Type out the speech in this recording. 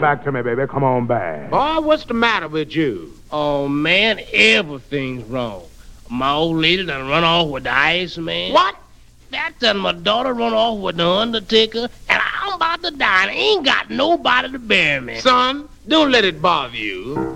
back to me, baby. Come on back. Boy, what's the matter with you? Oh, man, everything's wrong. My old lady done run off with the Iceman. What? That done my daughter run off with the Undertaker, and I'm about to die, and I ain't got nobody to bury me. Son, don't let it bother you.